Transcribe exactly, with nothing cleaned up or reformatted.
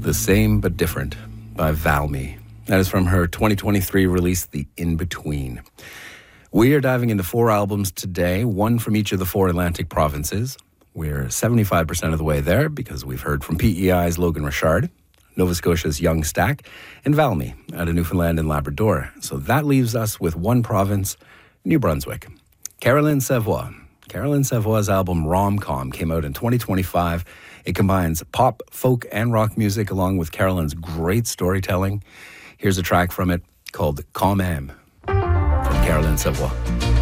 The Same But Different by Valmy. That is from her twenty twenty-three release, The In-Between. We are diving into four albums today, one from each of the four Atlantic provinces. We're seventy-five percent of the way there because we've heard from P E I's Logan Richard, Nova Scotia's Young Stack, and Valmy out of Newfoundland and Labrador. So that leaves us with one province, New Brunswick. Caroline Savoie. Caroline Savoie's album Rom-Com came out in twenty twenty-five. It combines pop, folk, and rock music along with Caroline's great storytelling. Here's a track from it called Quand Même from Caroline Savoie.